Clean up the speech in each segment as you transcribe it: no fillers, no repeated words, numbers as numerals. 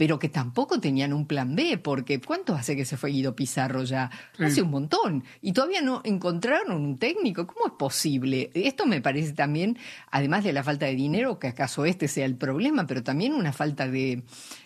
pero que tampoco tenían un plan B, porque ¿cuánto hace que se fue Guido Pizarro ya? Sí. Hace un montón. Y todavía no encontraron un técnico. ¿Cómo es posible? Esto me parece también, además de la falta de dinero, que acaso este sea el problema, pero también una falta de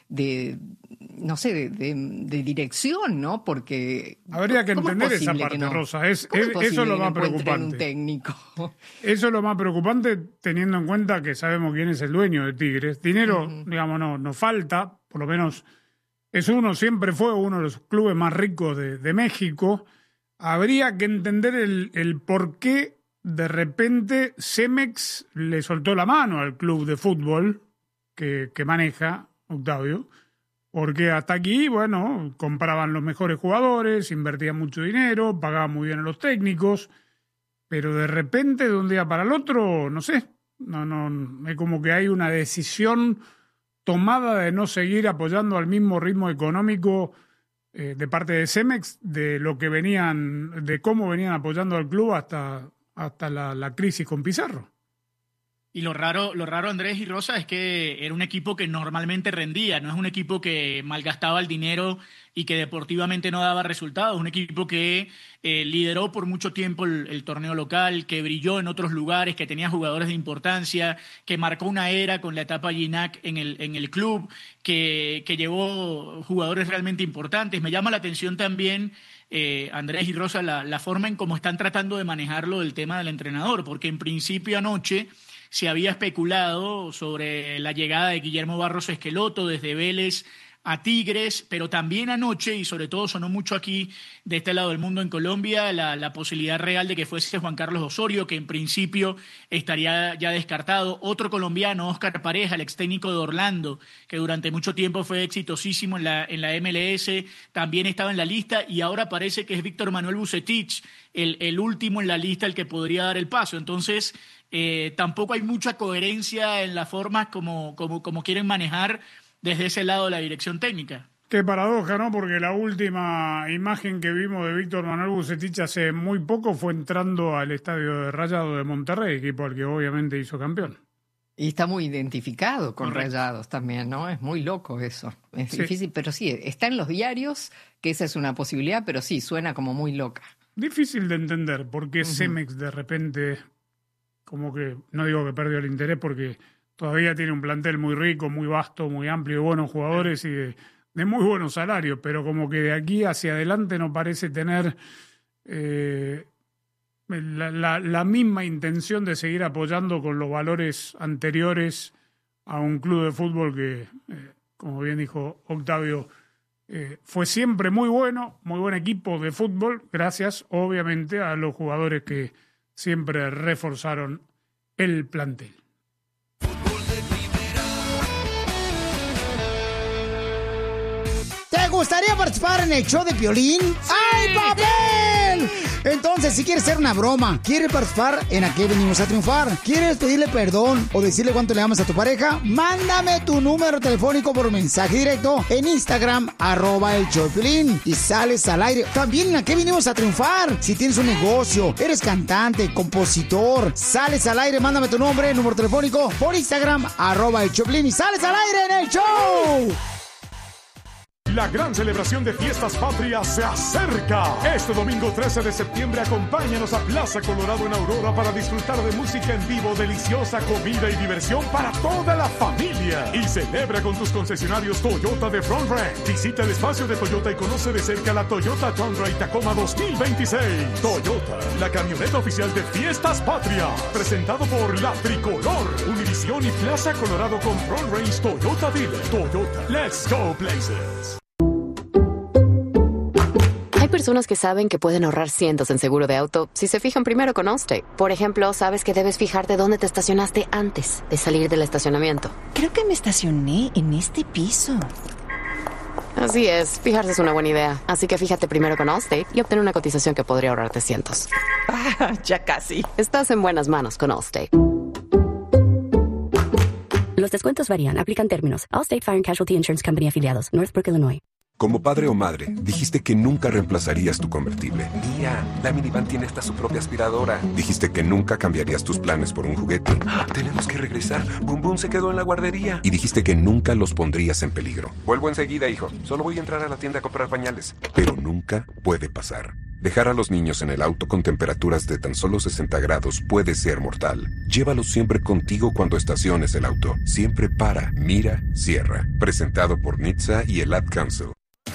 dirección, ¿no? Porque habría que entender esa parte, no? Rosa. Eso es lo más preocupante. Un técnico. Eso es lo más preocupante, teniendo en cuenta que sabemos quién es el dueño de Tigres. Dinero, digamos, no falta, por lo menos siempre fue uno de los clubes más ricos de México. Habría que entender el por qué de repente Cemex le soltó la mano al club de fútbol que maneja Octavio, porque hasta aquí, bueno, compraban los mejores jugadores, invertían mucho dinero, pagaban muy bien a los técnicos, pero de repente, de un día para el otro, no sé, no es como que hay una decisión tomada de no seguir apoyando al mismo ritmo económico de parte de Cemex, de cómo venían apoyando al club hasta la crisis con Pizarro. Y lo raro, Andrés y Rosa, es que era un equipo que normalmente rendía, no es un equipo que malgastaba el dinero y que deportivamente no daba resultados, un equipo que lideró por mucho tiempo el torneo local, que brilló en otros lugares, que tenía jugadores de importancia, que marcó una era con la etapa Gignac en el club, que llevó jugadores realmente importantes. Me llama la atención también, Andrés y Rosa, la forma en cómo están tratando de manejarlo del tema del entrenador, porque en principio anoche se había especulado sobre la llegada de Guillermo Barros Esqueloto desde Vélez a Tigres, pero también anoche, y sobre todo sonó mucho aquí de este lado del mundo en Colombia, la posibilidad real de que fuese Juan Carlos Osorio, que en principio estaría ya descartado. Otro colombiano, Óscar Pareja, el ex técnico de Orlando, que durante mucho tiempo fue exitosísimo en la MLS, también estaba en la lista, y ahora parece que es Víctor Manuel Vucetich, el último en la lista, el que podría dar el paso. Entonces, tampoco hay mucha coherencia en las formas como quieren manejar desde ese lado la dirección técnica. Qué paradoja, ¿no? Porque la última imagen que vimos de Víctor Manuel Vucetich hace muy poco fue entrando al estadio de Rayados de Monterrey, equipo al que obviamente hizo campeón. Y está muy identificado con Rayados también, ¿no? Es muy loco eso. Es difícil, pero sí, está en los diarios, que esa es una posibilidad, pero sí, suena como muy loca. Difícil de entender por qué Cemex de repente, como que, no digo que perdió el interés, porque todavía tiene un plantel muy rico, muy vasto, muy amplio, de buenos jugadores y de muy buenos salarios, pero como que de aquí hacia adelante no parece tener la misma intención de seguir apoyando con los valores anteriores a un club de fútbol que, como bien dijo Octavio, fue siempre muy bueno, muy buen equipo de fútbol, gracias obviamente a los jugadores que siempre reforzaron el plantel. ¿Te gustaría participar en el show de Piolín? ¡Ay, papel! Entonces, si quieres hacer una broma, ¿quieres participar en A qué venimos a triunfar? ¿Quieres pedirle perdón o decirle cuánto le amas a tu pareja? Mándame tu número telefónico por mensaje directo en Instagram, @el show de Piolín, y sales al aire. También en A qué venimos a triunfar. Si tienes un negocio, eres cantante, compositor, sales al aire, mándame tu nombre, número telefónico por Instagram, @el show de Piolín, y sales al aire en el show. La gran celebración de Fiestas Patrias se acerca. Este domingo 13 de septiembre acompáñanos a Plaza Colorado en Aurora para disfrutar de música en vivo, deliciosa comida y diversión para toda la familia. Y celebra con tus concesionarios Toyota de Front Range. Visita el espacio de Toyota y conoce de cerca la Toyota Tundra y Tacoma 2026. Toyota, la camioneta oficial de Fiestas Patrias. Presentado por La Tricolor, Univisión y Plaza Colorado con Front Range Toyota Dealer. Toyota, let's go places. Hay personas que saben que pueden ahorrar cientos en seguro de auto si se fijan primero con Allstate. Por ejemplo, sabes que debes fijarte dónde te estacionaste antes de salir del estacionamiento. Creo que me estacioné en este piso. Así es, fijarse es una buena idea. Así que fíjate primero con Allstate y obtén una cotización que podría ahorrarte cientos. Ya casi. Estás en buenas manos con Allstate. Los descuentos varían. Aplican términos. Allstate Fire and Casualty Insurance Company afiliados. Northbrook, Illinois. Como padre o madre, dijiste que nunca reemplazarías tu convertible. Mira, la minivan tiene hasta su propia aspiradora. Dijiste que nunca cambiarías tus planes por un juguete. Tenemos que regresar. Bum Bum se quedó en la guardería. Y dijiste que nunca los pondrías en peligro. Vuelvo enseguida, hijo. Solo voy a entrar a la tienda a comprar pañales. Pero nunca puede pasar. Dejar a los niños en el auto con temperaturas de tan solo 60 grados puede ser mortal. Llévalos siempre contigo cuando estaciones el auto. Siempre para, mira, cierra. Presentado por NHTSA y el Ad Council.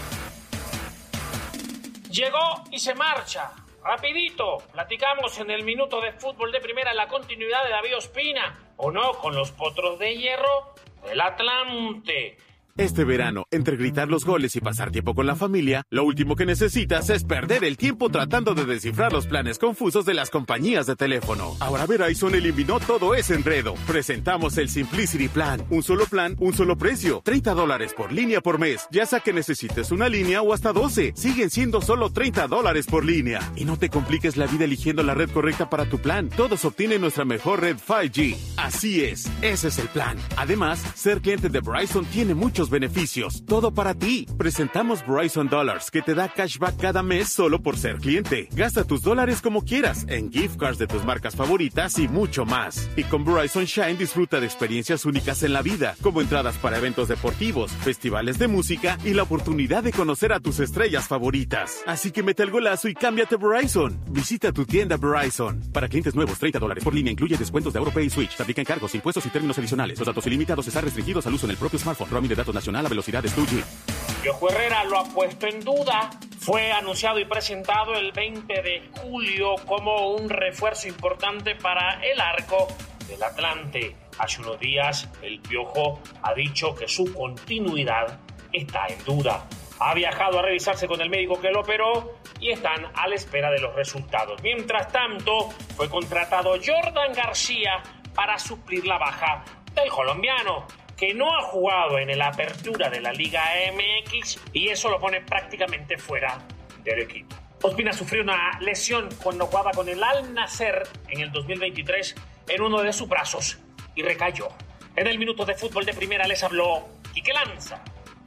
Llegó y se marcha. Rapidito, platicamos en el minuto de fútbol de primera la continuidad de David Ospina, ¿o no? Con los potros de hierro del Atlante. Este verano, entre gritar los goles y pasar tiempo con la familia, lo último que necesitas es perder el tiempo tratando de descifrar los planes confusos de las compañías de teléfono. Ahora Verizon eliminó todo ese enredo. Presentamos el Simplicity Plan. Un solo plan, un solo precio. $30 por línea por mes. Ya sea que necesites una línea o hasta 12. Siguen siendo solo $30 por línea. Y no te compliques la vida eligiendo la red correcta para tu plan. Todos obtienen nuestra mejor red 5G. Así es, ese es el plan. Además, ser cliente de Verizon tiene muchos beneficios. Todo para ti. Presentamos Verizon Dollars, que te da cashback cada mes solo por ser cliente. Gasta tus dólares como quieras, en gift cards de tus marcas favoritas y mucho más. Y con Verizon Shine disfruta de experiencias únicas en la vida, como entradas para eventos deportivos, festivales de música y la oportunidad de conocer a tus estrellas favoritas. Así que mete el golazo y cámbiate a Verizon. Visita tu tienda Verizon. Para clientes nuevos, $30 por línea incluye descuentos de AutoPay y Switch. Se aplican cargos, impuestos y términos adicionales. Los datos ilimitados están restringidos al uso en el propio smartphone. Roaming de datos nacional a velocidad de 2G. Piojo Herrera lo ha puesto en duda. Fue anunciado y presentado el 20 de julio como un refuerzo importante para el arco del Atlante. Hace unos días el Piojo ha dicho que su continuidad está en duda. Ha viajado a revisarse con el médico que lo operó y están a la espera de los resultados. Mientras tanto, fue contratado Jordan García para suplir la baja del colombiano, que no ha jugado en la apertura de la Liga MX y eso lo pone prácticamente fuera del equipo. Ospina sufrió una lesión cuando jugaba con el Al Nassr en el 2023 en uno de sus brazos y recayó. En el minuto de fútbol de primera les habló Quique Lanza.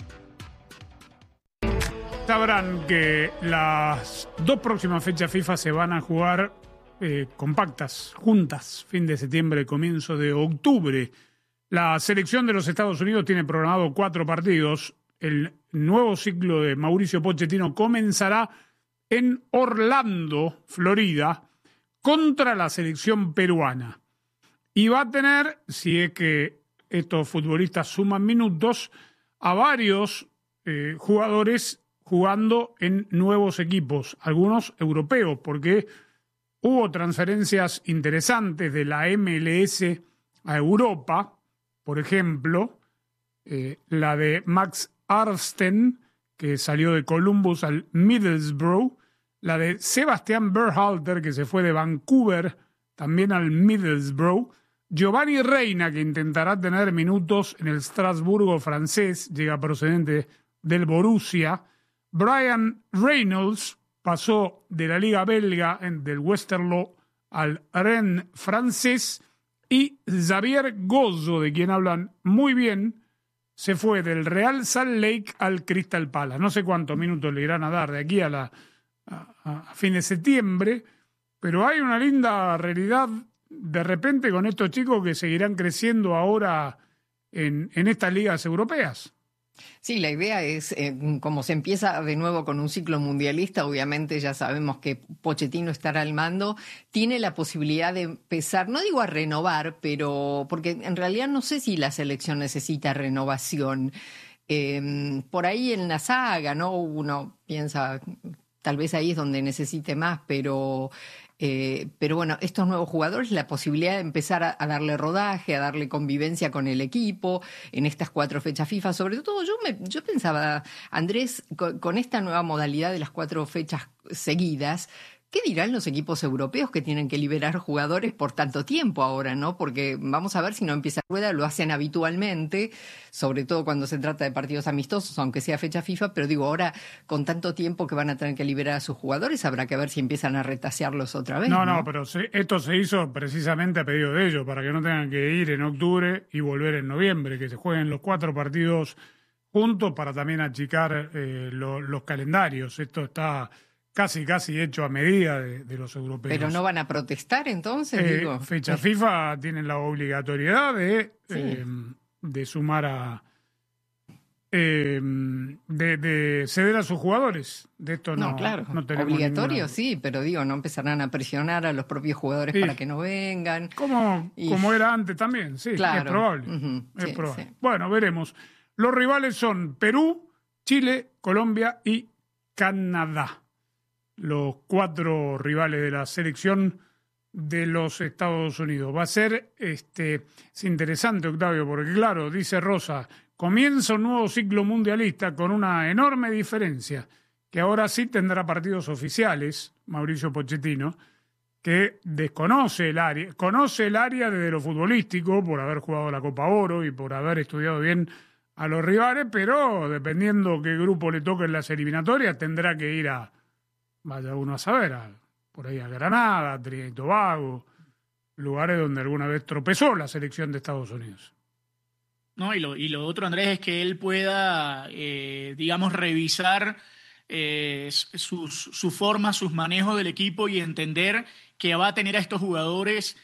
Sabrán que las dos próximas fechas FIFA se van a jugar compactas, juntas, fin de septiembre, comienzo de octubre. La selección de los Estados Unidos tiene programado 4 partidos. El nuevo ciclo de Mauricio Pochettino comenzará en Orlando, Florida, contra la selección peruana. Y va a tener, si es que estos futbolistas suman minutos, a varios jugadores jugando en nuevos equipos, algunos europeos, porque hubo transferencias interesantes de la MLS a Europa. Por ejemplo, la de Max Arsten, que salió de Columbus al Middlesbrough, la de Sebastián Berhalter, que se fue de Vancouver también al Middlesbrough, Giovanni Reina, que intentará tener minutos en el Strasburgo francés, llega procedente del Borussia, Brian Reynolds pasó de la Liga Belga, del Westerlo, al Rennes francés, y Xavier Gozzo, de quien hablan muy bien, se fue del Real Salt Lake al Crystal Palace. No sé cuántos minutos le irán a dar de aquí a fin de septiembre, pero hay una linda realidad de repente con estos chicos que seguirán creciendo ahora en estas ligas europeas. Sí, la idea es, como se empieza de nuevo con un ciclo mundialista, obviamente ya sabemos que Pochettino estará al mando, tiene la posibilidad de empezar, no digo a renovar, pero porque en realidad no sé si la selección necesita renovación. Por ahí en la saga, ¿no? Uno piensa, tal vez ahí es donde necesite más, pero bueno, estos nuevos jugadores, la posibilidad de empezar a darle rodaje, a darle convivencia con el equipo en estas 4 fechas FIFA. Sobre todo yo pensaba, Andrés, con esta nueva modalidad de las 4 fechas seguidas, ¿qué dirán los equipos europeos que tienen que liberar jugadores por tanto tiempo ahora, ¿no? Porque vamos a ver si no empieza rueda, lo hacen habitualmente, sobre todo cuando se trata de partidos amistosos, aunque sea fecha FIFA, pero digo, ahora con tanto tiempo que van a tener que liberar a sus jugadores, habrá que ver si empiezan a retasearlos otra vez. No, pero esto se hizo precisamente a pedido de ellos, para que no tengan que ir en octubre y volver en noviembre, que se jueguen los 4 partidos juntos para también achicar los calendarios. Esto está casi hecho a medida de los europeos. ¿Pero no van a protestar entonces? Fecha FIFA tienen la obligatoriedad de sumar a... de ceder a sus jugadores. De esto no claro. No tenemos obligatorio, sí, pero no empezarán a presionar a los propios jugadores para que no vengan. Como era antes también, sí, claro. Es probable. Es probable. Sí. Bueno, veremos. Los rivales son Perú, Chile, Colombia y Canadá. Los 4 rivales de la selección de los Estados Unidos. Va a ser es interesante, Octavio, porque claro, dice Rosa, comienza un nuevo ciclo mundialista con una enorme diferencia, que ahora sí tendrá partidos oficiales, Mauricio Pochettino, que conoce el área desde lo futbolístico, por haber jugado la Copa Oro y por haber estudiado bien a los rivales, pero dependiendo qué grupo le toque en las eliminatorias, tendrá que ir vaya uno a saber, por ahí a Granada, Trinidad y Tobago, lugares donde alguna vez tropezó la selección de Estados Unidos. No, y lo otro, Andrés, es que él pueda, revisar su forma, sus manejos del equipo y entender que va a tener a estos jugadores,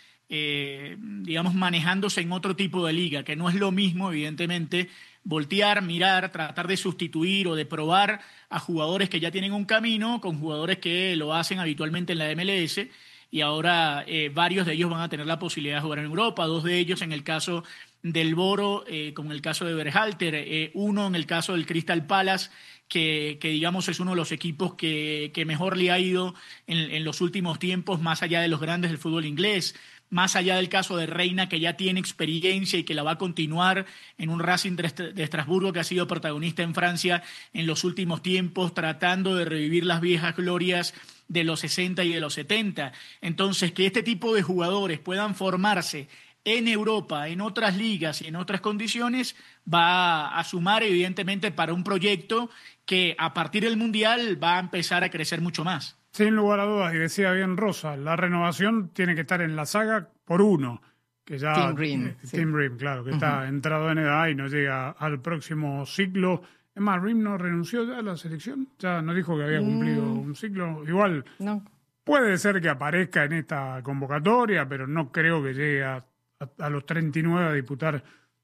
manejándose en otro tipo de liga, que no es lo mismo, evidentemente, voltear, mirar, tratar de sustituir o de probar a jugadores que ya tienen un camino con jugadores que lo hacen habitualmente en la MLS. Y ahora varios de ellos van a tener la posibilidad de jugar en Europa, 2 de ellos en el caso del Boro, como en el caso de Berhalter, uno en el caso del Crystal Palace, que es uno de los equipos que mejor le ha ido en los últimos tiempos, más allá de los grandes del fútbol inglés, más allá del caso de Reina, que ya tiene experiencia y que la va a continuar en un Racing de Estrasburgo que ha sido protagonista en Francia en los últimos tiempos, tratando de revivir las viejas glorias de los 60 y de los 70. Entonces, que este tipo de jugadores puedan formarse en Europa, en otras ligas y en otras condiciones, va a sumar evidentemente para un proyecto que a partir del Mundial va a empezar a crecer mucho más. Sin lugar a dudas, y decía bien Rosa, la renovación tiene que estar en la saga por uno, que ya Tim Ream, Tim Ream, claro, que está entrado en edad y no llega al próximo ciclo. Es más, Ream no renunció ya a la selección, ya no dijo que había cumplido un ciclo. Igual puede ser que aparezca en esta convocatoria, pero no creo que llegue a los 39 a disputar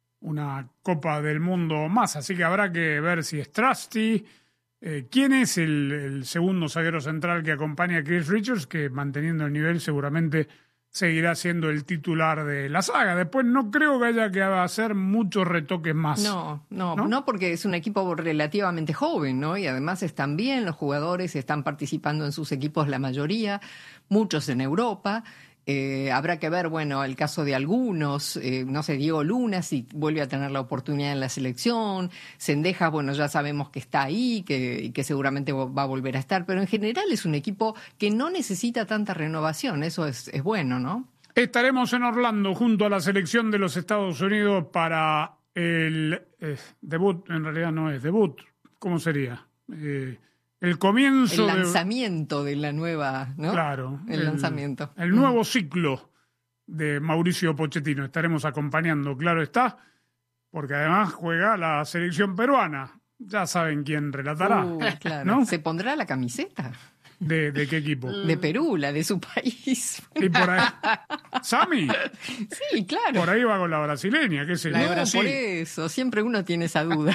una Copa del Mundo más, así que habrá que ver si es Trusty. ¿Quién es el segundo zaguero central que acompaña a Chris Richards, que manteniendo el nivel seguramente seguirá siendo el titular de la saga? Después no creo que haya que hacer muchos retoques más. No, porque es un equipo relativamente joven, ¿no? Y además están bien, los jugadores están participando en sus equipos la mayoría, muchos en Europa. Habrá que ver, el caso de algunos, Diego Luna, si vuelve a tener la oportunidad en la selección, Cendejas, ya sabemos que está ahí, que seguramente va a volver a estar, pero en general es un equipo que no necesita tanta renovación, eso es bueno, ¿no? Estaremos en Orlando junto a la selección de los Estados Unidos para el debut, en realidad no es debut, ¿cómo sería? El comienzo. El lanzamiento de la nueva, ¿no? Claro. El lanzamiento. El nuevo ciclo de Mauricio Pochettino. Estaremos acompañando, claro está, porque además juega la selección peruana. Ya saben quién relatará. Claro. ¿No? ¿Se pondrá la camiseta? ¿De qué equipo? De Perú, la de su país. Y por ahí. ¿Sami? Sí, claro. Por ahí va con la brasileña, qué sé yo. No, por eso. Siempre uno tiene esa duda.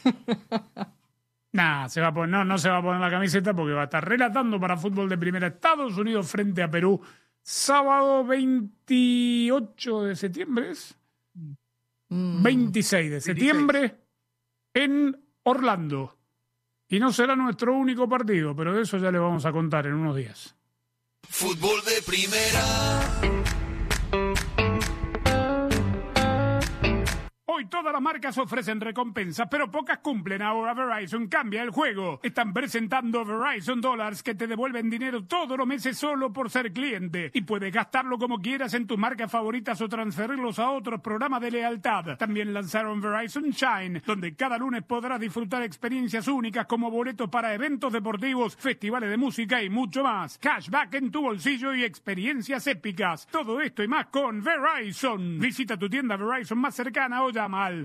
No se va a poner la camiseta porque va a estar relatando para Fútbol de Primera Estados Unidos frente a Perú sábado 28 de septiembre, ¿es? 26 de septiembre en Orlando. Y no será nuestro único partido, pero de eso ya le vamos a contar en unos días. Fútbol de Primera. Hoy todas las marcas ofrecen recompensas, pero pocas cumplen. Ahora Verizon cambia el juego. Están presentando Verizon Dollars que te devuelven dinero todos los meses solo por ser cliente. Y puedes gastarlo como quieras en tus marcas favoritas o transferirlos a otros programas de lealtad. También lanzaron Verizon Shine, donde cada lunes podrás disfrutar experiencias únicas como boletos para eventos deportivos, festivales de música y mucho más. Cashback en tu bolsillo y experiencias épicas. Todo esto y más con Verizon. Visita tu tienda Verizon más cercana o llama Llama al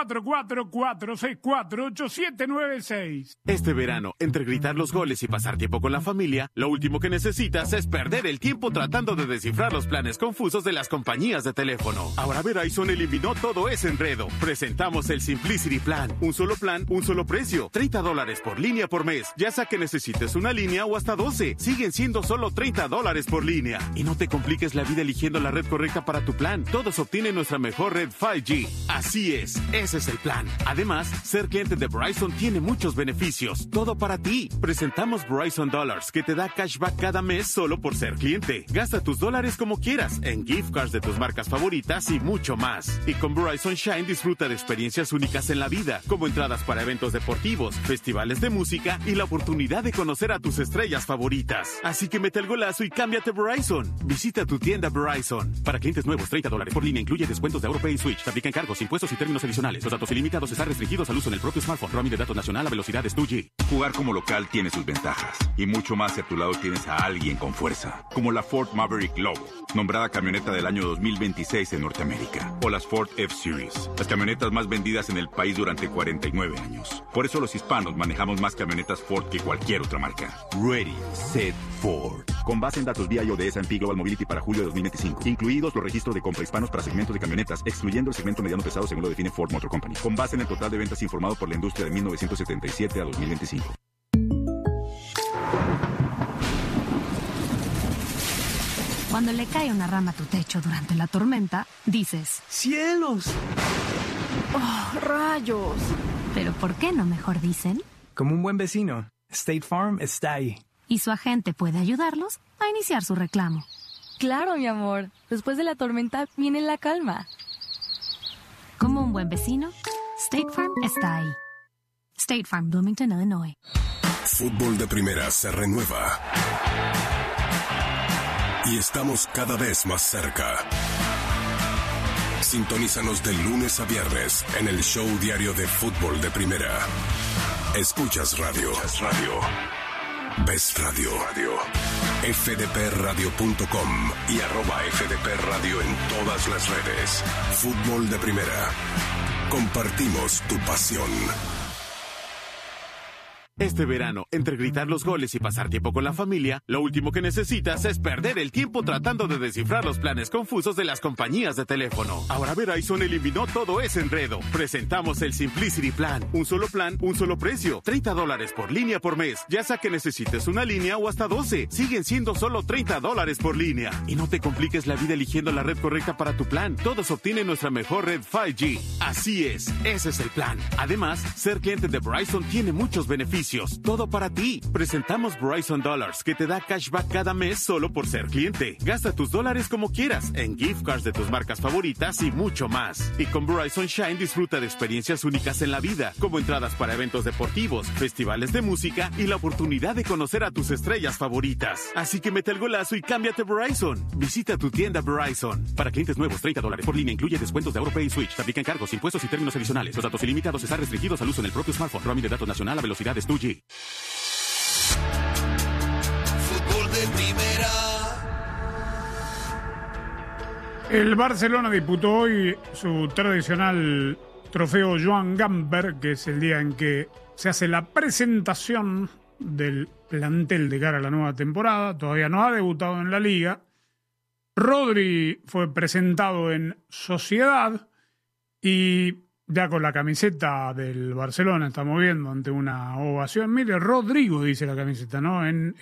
844-464-8796. Este verano, entre gritar los goles y pasar tiempo con la familia, lo último que necesitas es perder el tiempo tratando de descifrar los planes confusos de las compañías de teléfono. Ahora Verizon eliminó todo ese enredo. Presentamos el Simplicity Plan. Un solo plan, un solo precio. $30 por línea por mes. Ya sea que necesites una línea o hasta 12. Siguen siendo solo $30 por línea. Y no te compliques la vida eligiendo la red correcta para tu plan. Todos obtienen nuestra mejor red 5G. Así es, ese es el plan. Además, ser cliente de Verizon tiene muchos beneficios. Todo para ti. Presentamos Verizon Dollars, que te da cashback cada mes solo por ser cliente. Gasta tus dólares como quieras, en gift cards de tus marcas favoritas y mucho más. Y con Verizon Shine disfruta de experiencias únicas en la vida, como entradas para eventos deportivos, festivales de música y la oportunidad de conocer a tus estrellas favoritas. Así que mete el golazo y cámbiate Verizon. Visita tu tienda Verizon. Para clientes nuevos, $30 por línea incluye descuentos de AutoPay y Switch. Se aplican cargos, impuestos y términos adicionales. Los datos ilimitados están restringidos al uso en el propio smartphone. Roaming de datos nacional a velocidades 2G. Jugar como local tiene sus ventajas. Y mucho más si a tu lado tienes a alguien con fuerza. Como la Ford Maverick Lobo, nombrada camioneta del año 2026 en Norteamérica. O las Ford F-Series, las camionetas más vendidas en el país durante 49 años. Por eso los hispanos manejamos más camionetas Ford que cualquier otra marca. Ready, Set, Ford. Con base en datos BIO de S&P Global Mobility para julio de 2025. Incluidos los registros de compra hispanos para segmentos de camionetas, excluyendo el segmento mediano pesado según lo define Ford Motor Company. Con base en el total de ventas informado por la industria de 1977 a 2025. Cuando le cae una rama a tu techo durante la tormenta, dices: ¡cielos! ¡Oh, rayos! ¿Pero por qué no mejor dicen? Como un buen vecino, State Farm está ahí. Y su agente puede ayudarlos a iniciar su reclamo. Claro, mi amor. Después de la tormenta viene la calma. Como un buen vecino, State Farm está ahí. State Farm, Bloomington, Illinois. Fútbol de Primera se renueva. Y estamos cada vez más cerca. Sintonízanos de lunes a viernes en el show diario de Fútbol de Primera. Escuchas radio. Ves radio. fdpradio.com y @fdpradio en todas las redes. Fútbol de Primera. Compartimos tu pasión. Este verano, entre gritar los goles y pasar tiempo con la familia, lo último que necesitas es perder el tiempo tratando de descifrar los planes confusos de las compañías de teléfono. Ahora Verizon eliminó todo ese enredo. Presentamos el Simplicity Plan. Un solo plan, un solo precio. $30 por línea por mes. Ya sea que necesites una línea o hasta 12. Siguen siendo solo $30 por línea. Y no te compliques la vida eligiendo la red correcta para tu plan. Todos obtienen nuestra mejor red 5G. Así es, ese es el plan. Además, ser cliente de Verizon tiene muchos beneficios. Todo para ti. Presentamos Verizon Dollars, que te da cashback cada mes solo por ser cliente. Gasta tus dólares como quieras, en gift cards de tus marcas favoritas y mucho más. Y con Verizon Shine disfruta de experiencias únicas en la vida, como entradas para eventos deportivos, festivales de música y la oportunidad de conocer a tus estrellas favoritas. Así que mete el golazo y cámbiate Verizon. Visita tu tienda Verizon. Para clientes nuevos, $30 por línea incluye descuentos de AutoPay y Switch. Se aplican cargos, impuestos y términos adicionales. Los datos ilimitados están restringidos al uso en el propio smartphone. Roaming de datos nacional a velocidades 2G. Fútbol de Primera. El Barcelona disputó hoy su tradicional trofeo Joan Gamper, que es el día en que se hace la presentación del plantel de cara a la nueva temporada. Todavía no ha debutado en la Liga. Rodri fue presentado en Sociedad y ya con la camiseta del Barcelona estamos viendo ante una ovación. Mire, Rodrigo dice la camiseta, ¿no?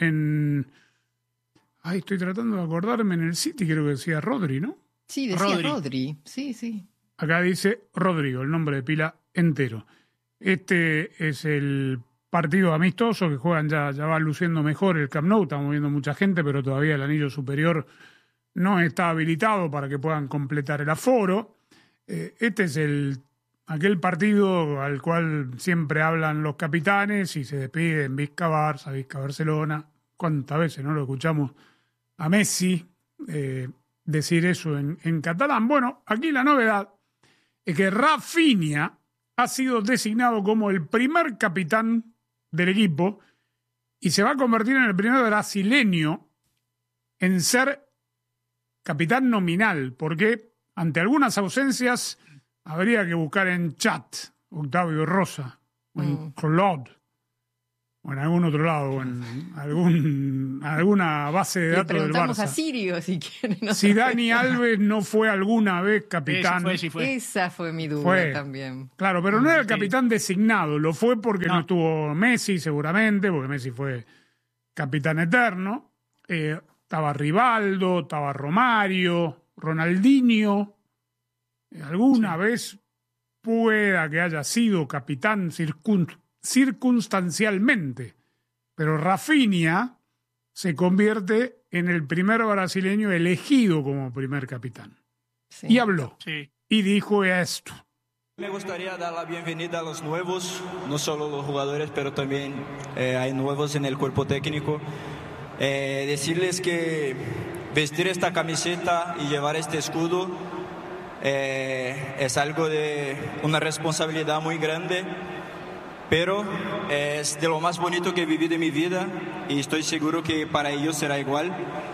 Ay, estoy tratando de acordarme, en el City creo que decía Rodri, ¿no? Sí, decía Rodri. Sí. Acá dice Rodrigo, el nombre de pila entero. Este es el partido amistoso que juegan, ya va luciendo mejor el Camp Nou, estamos viendo mucha gente, pero todavía el anillo superior no está habilitado para que puedan completar el aforo. Este es aquel partido al cual siempre hablan los capitanes y se despiden Vizca-Barça, Vizca-Barcelona. ¿Cuántas veces no lo escuchamos a Messi decir eso en catalán? Bueno, aquí la novedad es que Rafinha ha sido designado como el primer capitán del equipo y se va a convertir en el primer brasileño en ser capitán nominal, porque ante algunas ausencias Habría que buscar en chat Octavio Rosa, o en Claude, o en algún otro lado, o en alguna base de datos del Barça. Le preguntamos a Sirio si quiere. No si Dani Alves no fue alguna vez capitán. Sí fue. Esa fue mi duda también. Claro, pero no era el capitán designado, lo fue porque no estuvo Messi seguramente, porque Messi fue capitán eterno. Estaba Rivaldo, estaba Romario, Ronaldinho. Alguna vez pueda que haya sido capitán circunstancialmente, pero Rafinha se convierte en el primer brasileño elegido como primer capitán. Sí. Y habló, y dijo esto. Me gustaría dar la bienvenida a los nuevos, no solo los jugadores, pero también hay nuevos en el cuerpo técnico. Decirles que vestir esta camiseta y llevar este escudo es algo de una responsabilidad muy grande, pero es de lo más bonito que he vivido en mi vida y estoy seguro que para ellos será igual.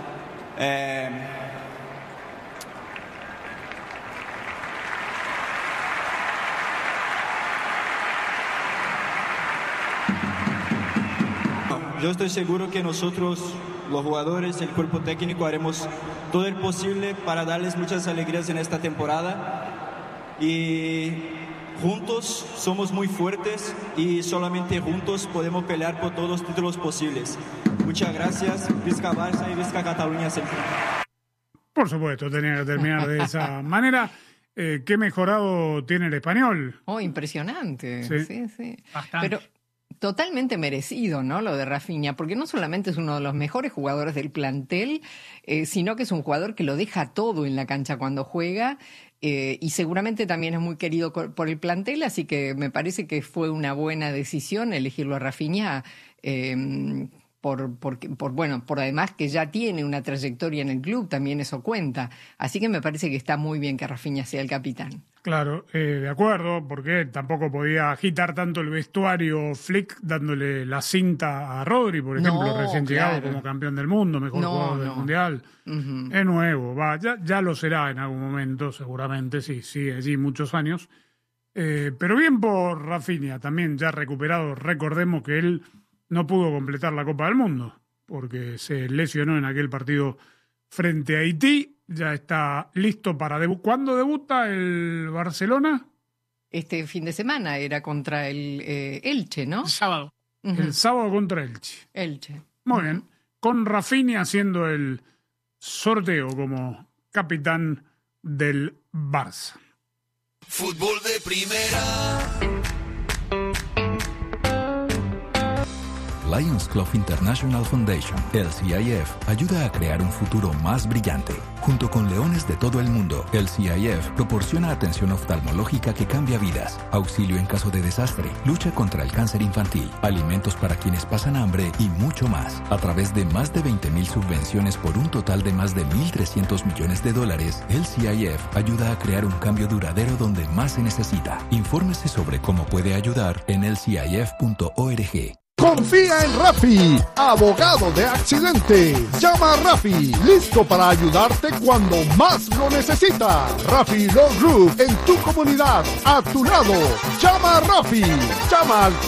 Yo estoy seguro que nosotros, los jugadores, el cuerpo técnico, haremos todo el posible para darles muchas alegrías en esta temporada. Y juntos somos muy fuertes y solamente juntos podemos pelear por todos los títulos posibles. Muchas gracias. Visca Barça y Visca Cataluña siempre. Por supuesto, tenía que terminar de esa manera. ¿Qué mejorado tiene el español? Oh, impresionante. Sí. Bastante. Pero totalmente merecido, ¿no? Lo de Rafinha, porque no solamente es uno de los mejores jugadores del plantel, sino que es un jugador que lo deja todo en la cancha cuando juega, y seguramente también es muy querido por el plantel, así que me parece que fue una buena decisión elegirlo a Rafinha, por además que ya tiene una trayectoria en el club, también eso cuenta. Así que me parece que está muy bien que Rafinha sea el capitán. Claro, de acuerdo, porque tampoco podía agitar tanto el vestuario Flick dándole la cinta a Rodri, por ejemplo, recién llegado como campeón del mundo, mejor jugador del Mundial. Es nuevo, ya lo será en algún momento, seguramente, sí, sigue allí muchos años. Pero bien por Rafinha, también ya recuperado. Recordemos que él no pudo completar la Copa del Mundo, porque se lesionó en aquel partido frente a Haití. Ya está listo para debutar. ¿Cuándo debuta el Barcelona? Este fin de semana era contra el Elche, ¿no? El sábado. El sábado contra Elche. Muy bien. Con Rafinha haciendo el sorteo como capitán del Barça. Fútbol de primera. Lions Club International Foundation, LCIF, ayuda a crear un futuro más brillante. Junto con leones de todo el mundo, LCIF proporciona atención oftalmológica que cambia vidas, auxilio en caso de desastre, lucha contra el cáncer infantil, alimentos para quienes pasan hambre y mucho más. A través de más de 20,000 subvenciones por un total de más de $1,300 millones, LCIF ayuda a crear un cambio duradero donde más se necesita. Infórmese sobre cómo puede ayudar en lcif.org. Confía en Rafi, abogado de accidentes. Llama a Rafi, listo para ayudarte cuando más lo necesitas. Rafi Law Group, en tu comunidad, a tu lado. Llama a Rafi. Llama al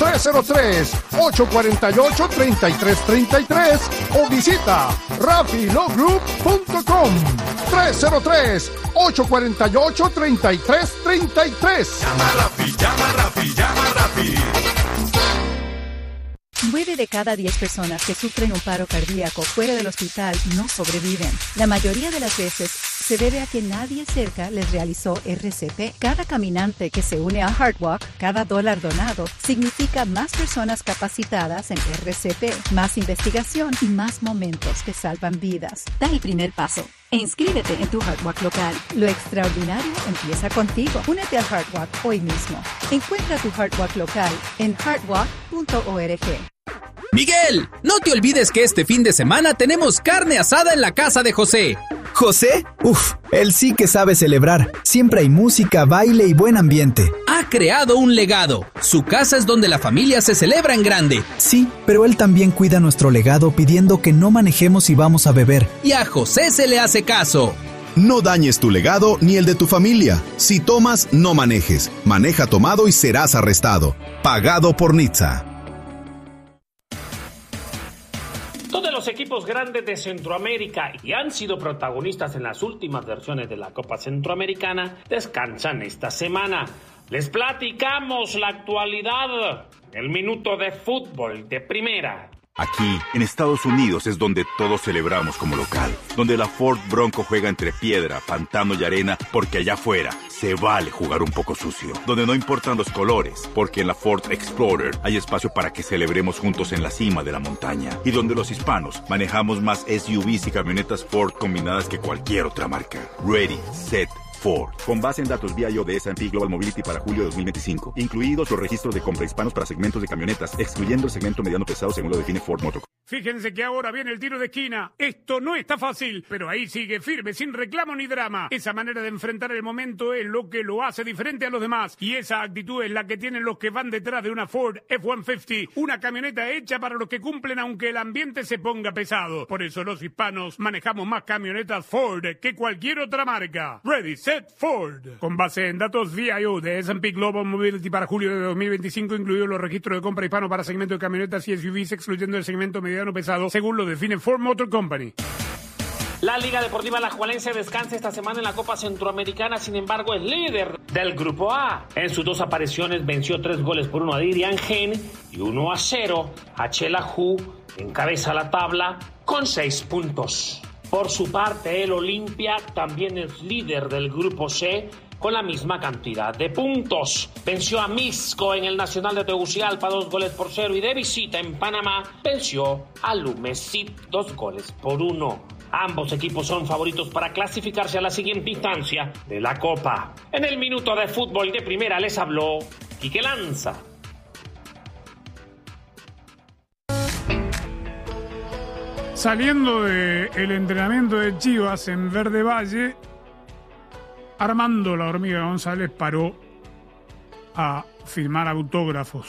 303-848-3333 o visita rafilawgroup.com. 303-848-3333. Llama a Rafi, llama a Rafi, llama a Rafi. 9 de cada 10 personas que sufren un paro cardíaco fuera del hospital no sobreviven. La mayoría de las veces se debe a que nadie cerca les realizó RCP. Cada caminante que se une a HeartWalk, cada $1 donado, significa más personas capacitadas en RCP, más investigación y más momentos que salvan vidas. Da el primer paso e inscríbete en tu HeartWalk local. Lo extraordinario empieza contigo. Únete al HeartWalk hoy mismo. Encuentra tu HeartWalk local en heartwalk.org. Miguel, no te olvides que este fin de semana tenemos carne asada en la casa de José. ¿José? Él sí que sabe celebrar. Siempre hay música, baile y buen ambiente. Ha creado un legado. Su casa es donde la familia se celebra en grande. Sí, pero él también cuida nuestro legado pidiendo que no manejemos y vamos a beber. Y a José se le hace caso. No dañes tu legado ni el de tu familia. Si tomas, no manejes. Maneja tomado y serás arrestado. Pagado por NHTSA. Todos los equipos grandes de Centroamérica y han sido protagonistas en las últimas versiones de la Copa Centroamericana descansan esta semana. Les platicamos la actualidad, el minuto de fútbol de primera. Aquí, en Estados Unidos, es donde todos celebramos como local. Donde la Ford Bronco juega entre piedra, pantano y arena, porque allá afuera se vale jugar un poco sucio. Donde no importan los colores, porque en la Ford Explorer hay espacio para que celebremos juntos en la cima de la montaña. Y donde los hispanos manejamos más SUVs y camionetas Ford combinadas que cualquier otra marca. Ready, set, Ford. Con base en datos VIO de S&P Global Mobility para julio de 2025, incluidos los registros de compra hispanos para segmentos de camionetas, excluyendo el segmento mediano pesado según lo define Ford Motor. Fíjense que ahora viene el tiro de esquina. Esto no está fácil, pero ahí sigue firme, sin reclamo ni drama. Esa manera de enfrentar el momento es lo que lo hace diferente a los demás. Y esa actitud es la que tienen los que van detrás de una Ford F-150, una camioneta hecha para los que cumplen aunque el ambiente se ponga pesado. Por eso los hispanos manejamos más camionetas Ford que cualquier otra marca. Ready, set, Ford. Con base en datos VIO de S&P Global Mobility para julio de 2025, incluidos los registros de compra hispano para segmento de camionetas y SUVs, excluyendo el segmento mediano pesado, según lo define Ford Motor Company. La Liga Deportiva Alajuelense descansa esta semana en la Copa Centroamericana, sin embargo es líder del Grupo A. En sus dos apariciones venció 3-1 a Dirian Gen y 1-0 a Xelajú, encabeza la tabla con 6 puntos. Por su parte, el Olimpia también es líder del Grupo C con la misma cantidad de puntos. Venció a Misco en el Nacional de Tegucigalpa 2-0 y de visita en Panamá venció a Lumesit 2-1. Ambos equipos son favoritos para clasificarse a la siguiente instancia de la Copa. En el minuto de fútbol de primera les habló Quique Lanza. Saliendo del entrenamiento de Chivas en Verde Valle, Armando La Hormiga González paró a firmar autógrafos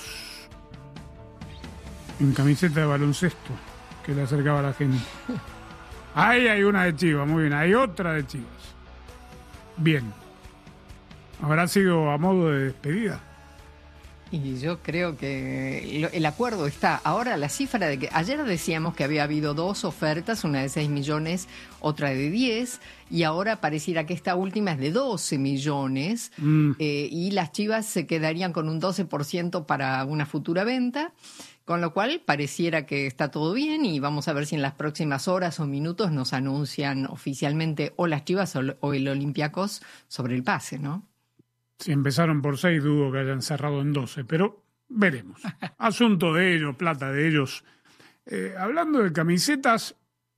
en camiseta de baloncesto que le acercaba a la gente. Ahí hay una de Chivas, muy bien. Hay otra de Chivas. Bien. ¿Habrá sido a modo de despedida? Y yo creo que el acuerdo está. Ahora la cifra de que ayer decíamos que había habido 2 ofertas, una de 6 millones, otra de 10, y ahora pareciera que esta última es de 12 millones, y las Chivas se quedarían con un 12% para una futura venta, con lo cual pareciera que está todo bien y vamos a ver si en las próximas horas o minutos nos anuncian oficialmente o las Chivas o el Olympiacos sobre el pase, ¿no? Si empezaron por 6, dudo que hayan cerrado en 12, pero veremos. Asunto de ellos, plata de ellos. Hablando de camisetas,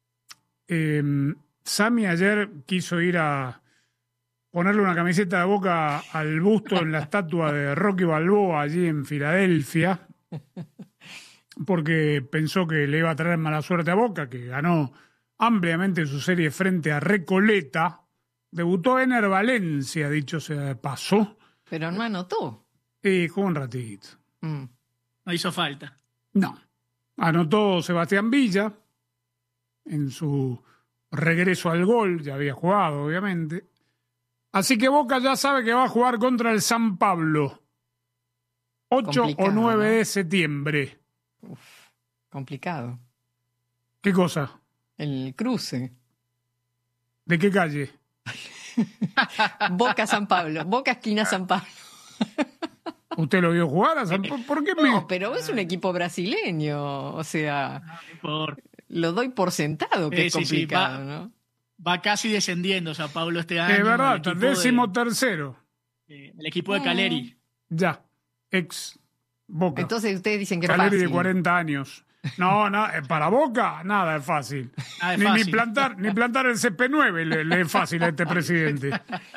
Sammy ayer quiso ir a ponerle una camiseta de Boca al busto en la estatua de Rocky Balboa allí en Filadelfia, porque pensó que le iba a traer mala suerte a Boca, que ganó ampliamente su serie frente a Recoleta. Debutó Ener Valencia, dicho sea de paso. Pero no anotó. Y jugó un ratito. No hizo falta. No. Anotó Sebastián Villa en su regreso al gol. Ya había jugado, obviamente. Así que Boca ya sabe que va a jugar contra el San Pablo. 8 o 9 de septiembre. Complicado. ¿Qué cosa? El cruce. ¿De qué calle? Boca San Pablo, Boca esquina San Pablo. ¿Usted lo vio jugar a San Pablo? ¿Por qué No, pero es un equipo brasileño, o sea, lo doy por sentado que es complicado, ¿no? Va casi descendiendo San Pablo este año. Es verdad, 13º. El equipo de Caleri. Ya, ex Boca. Entonces ustedes dicen que es Caleri fácil. de 40 años. No, para Boca nada es fácil. Ni plantar el CP9 le es fácil a este presidente.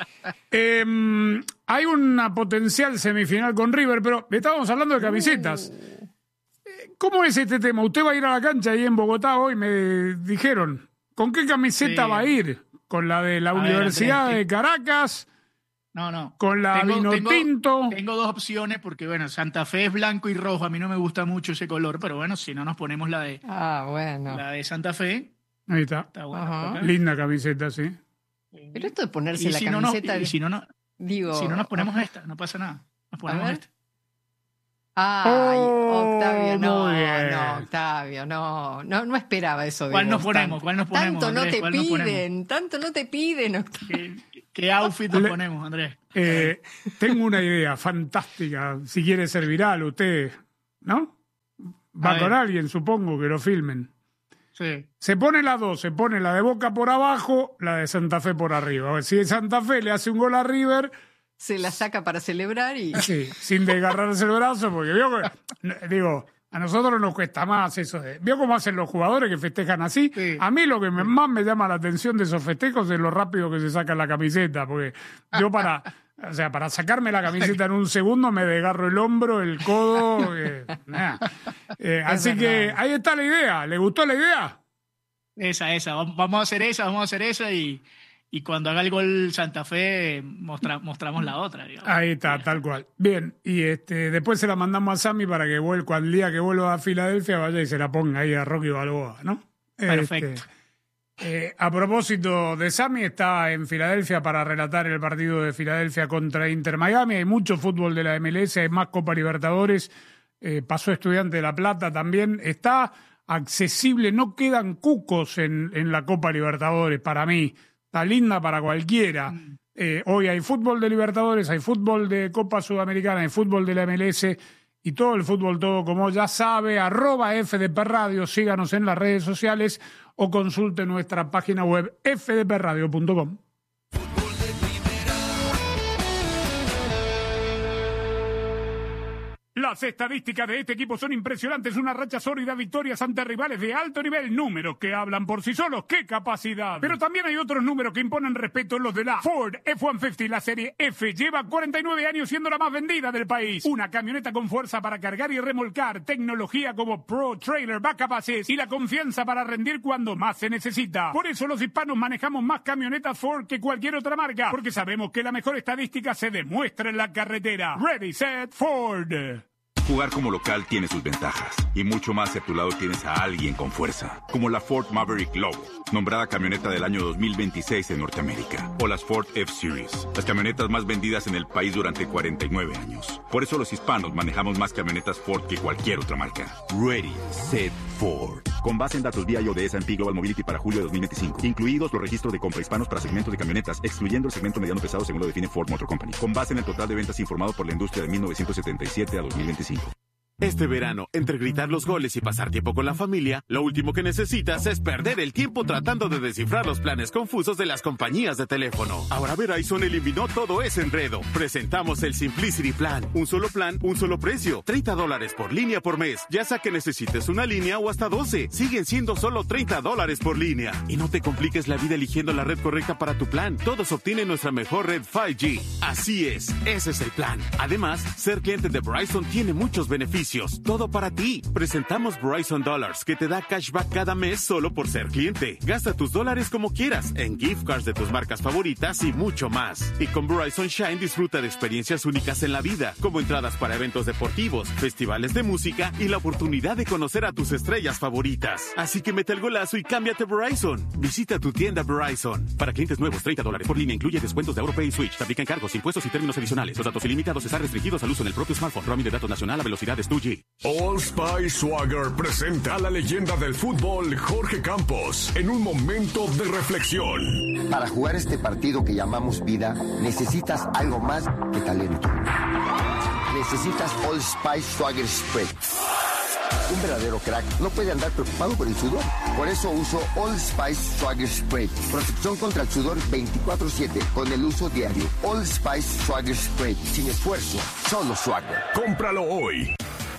Hay una potencial semifinal con River, pero estábamos hablando de camisetas. ¿Cómo es este tema? Usted va a ir a la cancha ahí en Bogotá hoy, me dijeron. ¿Con qué camiseta va a ir? ¿Con la de la Universidad de Caracas? No. ¿Con la vino tinto? Tengo 2 opciones porque, bueno, Santa Fe es blanco y rojo. A mí no me gusta mucho ese color, pero bueno, si no nos ponemos la de bueno. la de Santa Fe. Ahí está. Está buena. Linda camiseta, sí. Pero esto de ponerse la camiseta... Si no nos ponemos esta, no pasa nada. Nos ponemos esta. Ay, Octavio, Octavio, no esperaba eso de ¿Cuál vos. nos ponemos? Tanto Andrés, no te piden, Octavio. ¿Qué outfit nos ponemos, Andrés? Tengo una idea fantástica, si quiere ser viral usted, ¿no? Va con alguien, supongo, que lo filmen. Sí. Se pone las dos, se pone la de Boca por abajo, la de Santa Fe por arriba. A ver, si Santa Fe le hace un gol a River... Se la saca para celebrar y... Sí, sin desgarrarse el brazo, porque digo, a nosotros nos cuesta más eso. ¿Vio cómo hacen los jugadores que festejan así? Sí. A mí lo que más me llama la atención de esos festejos es lo rápido que se saca la camiseta, porque yo para sacarme la camiseta en un segundo me desgarro el hombro, el codo... así que ahí está la idea. ¿Le gustó la idea? Esa. Vamos a hacer esa y cuando haga el gol Santa Fe mostramos la otra. Digamos. Ahí está, tal cual. Bien, y después se la mandamos a Sammy para que el día que vuelva a Filadelfia vaya y se la ponga ahí a Rocky Balboa, ¿no? Perfecto. A propósito de Sammy, está en Filadelfia para relatar el partido de Filadelfia contra Inter Miami. Hay mucho fútbol de la MLS, hay más Copa Libertadores. Pasó Estudiante de La Plata también. Está accesible, no quedan cucos en la Copa Libertadores para mí. Está linda para cualquiera. Hoy hay fútbol de Libertadores, hay fútbol de Copa Sudamericana, hay fútbol de la MLS y todo el fútbol, todo como ya sabe, @FDP Radio, síganos en las redes sociales o consulte nuestra página web fdpradio.com. Las estadísticas de este equipo son impresionantes, una racha sólida, victorias ante rivales de alto nivel, números que hablan por sí solos, ¡qué capacidad! Pero también hay otros números que imponen respeto, los de la Ford F-150, la serie F, lleva 49 años siendo la más vendida del país. Una camioneta con fuerza para cargar y remolcar, tecnología como Pro Trailer Backup Assist y la confianza para rendir cuando más se necesita. Por eso los hispanos manejamos más camionetas Ford que cualquier otra marca, porque sabemos que la mejor estadística se demuestra en la carretera. Ready, set, Ford. Jugar como local tiene sus ventajas, y mucho más si a tu lado tienes a alguien con fuerza, como la Ford Maverick Lobo, nombrada camioneta del año 2026 en Norteamérica, o las Ford F-Series, las camionetas más vendidas en el país durante 49 años. Por eso los hispanos manejamos más camionetas Ford que cualquier otra marca. Ready, set, Ford. Con base en datos BIO de S&P Global Mobility para julio de 2025, incluidos los registros de compra hispanos para segmentos de camionetas, excluyendo el segmento mediano pesado según lo define Ford Motor Company, con base en el total de ventas informado por la industria de 1977 a 2025. Este verano, entre gritar los goles y pasar tiempo con la familia, lo último que necesitas es perder el tiempo tratando de descifrar los planes confusos de las compañías de teléfono. Ahora Verizon eliminó todo ese enredo. Presentamos el Simplicity Plan. Un solo plan, un solo precio. $30 por línea por mes. Ya sea que necesites una línea o hasta 12. Siguen siendo solo $30 por línea. Y no te compliques la vida eligiendo la red correcta para tu plan. Todos obtienen nuestra mejor red 5G. Así es, ese es el plan. Además, ser cliente de Verizon tiene muchos beneficios. Todo para ti. Presentamos Verizon Dollars, que te da cashback cada mes solo por ser cliente. Gasta tus dólares como quieras, en gift cards de tus marcas favoritas y mucho más. Y con Verizon Shine disfruta de experiencias únicas en la vida, como entradas para eventos deportivos, festivales de música y la oportunidad de conocer a tus estrellas favoritas. Así que mete el golazo y cámbiate a Verizon. Visita tu tienda Verizon. Para clientes nuevos, $30 por línea incluye descuentos de AutoPay y Switch. Se aplican cargos, impuestos y términos adicionales. Los datos ilimitados están restringidos al uso en el propio smartphone. Roaming de datos nacional a velocidades 2G. Old Spice Swagger presenta a la leyenda del fútbol Jorge Campos en un momento de reflexión. Para jugar este partido que llamamos vida, necesitas algo más que talento. Necesitas Old Spice Swagger Spray. Un verdadero crack no puede andar preocupado por el sudor. Por eso uso Old Spice Swagger Spray. Protección contra el sudor 24/7 con el uso diario. Old Spice Swagger Spray. Sin esfuerzo, solo Swagger. Cómpralo hoy.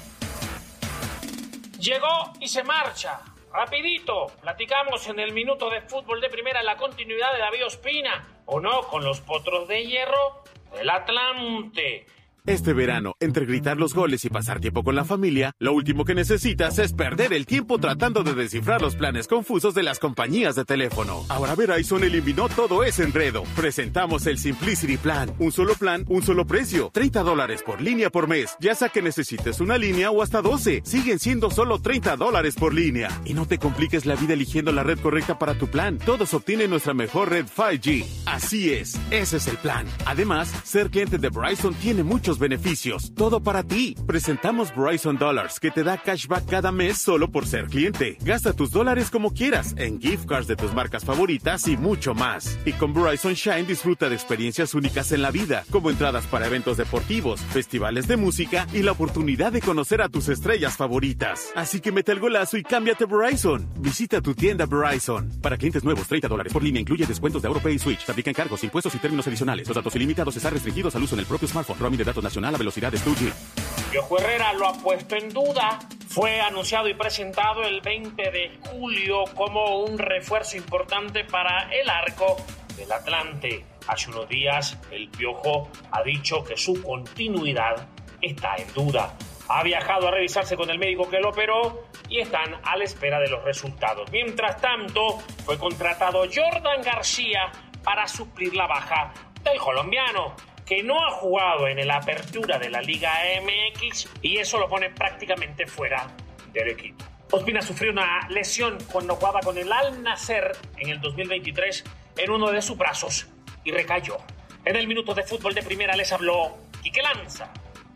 Llegó y se marcha. Rapidito, platicamos en el minuto de fútbol de primera la continuidad de David Ospina, ¿o no? Con los potros de hierro del Atlante. Este verano, entre gritar los goles y pasar tiempo con la familia, lo último que necesitas es perder el tiempo tratando de descifrar los planes confusos de las compañías de teléfono. Ahora Verizon eliminó todo ese enredo. Presentamos el Simplicity Plan. Un solo plan, un solo precio. $30 por línea por mes. Ya sea que necesites una línea o hasta 12. Siguen siendo solo $30 por línea. Y no te compliques la vida eligiendo la red correcta para tu plan. Todos obtienen nuestra mejor red 5G. Así es, ese es el plan. Además, ser cliente de Verizon tiene muchos beneficios. Todo para ti. Presentamos Verizon Dollars, que te da cashback cada mes solo por ser cliente. Gasta tus dólares como quieras, en gift cards de tus marcas favoritas y mucho más. Y con Verizon Shine disfruta de experiencias únicas en la vida, como entradas para eventos deportivos, festivales de música y la oportunidad de conocer a tus estrellas favoritas. Así que mete el golazo y cámbiate a Verizon. Visita tu tienda Verizon. Para clientes nuevos, $30 por línea incluye descuentos de AuroPay y Switch. Se aplican cargos, impuestos y términos adicionales. Los datos ilimitados están restringidos al uso en el propio smartphone. Roaming de datos nacional a velocidades 2G. Piojo Herrera lo ha puesto en duda. Fue anunciado y presentado el 20 de julio como un refuerzo importante para el arco del Atlante. Hace unos días el Piojo ha dicho que su continuidad está en duda. Ha viajado a revisarse con el médico que lo operó y están a la espera de los resultados. Mientras tanto, fue contratado Jordan García para suplir la baja del colombiano, que no ha jugado en la apertura de la Liga MX y eso lo pone prácticamente fuera del equipo. Ospina sufrió una lesión cuando jugaba con el Al Nassr en el 2023 en uno de sus brazos y recayó. En el minuto de fútbol de primera les habló Quique Lanza.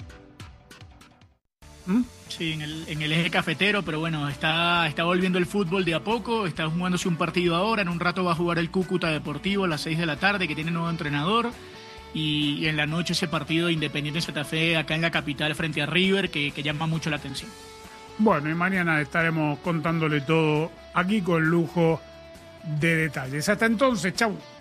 Sí, en el eje cafetero, pero bueno, está volviendo el fútbol de a poco, está jugándose un partido ahora, en un rato va a jugar el Cúcuta Deportivo a las 6 de la tarde, que tiene nuevo entrenador, y en la noche ese partido de Independiente Santa Fe acá en la capital frente a River, que llama mucho la atención. Bueno, y mañana estaremos contándole todo aquí con lujo de detalles. Hasta entonces, chau.